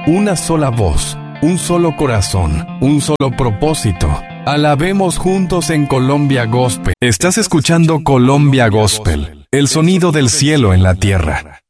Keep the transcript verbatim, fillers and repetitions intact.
una sola voz, un solo corazón, un solo propósito. Alabemos juntos en Colombia Gospel. Estás escuchando Colombia Gospel, el sonido del cielo en la tierra.